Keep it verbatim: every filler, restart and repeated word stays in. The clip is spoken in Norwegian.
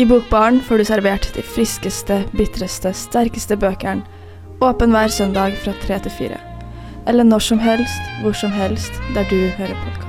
I Bokbaren får du servert de friskeste, bitreste, sterkeste bøkene, åpen hver søndag fra tre til fire. Eller når som helst, hvor som helst, der du hører på.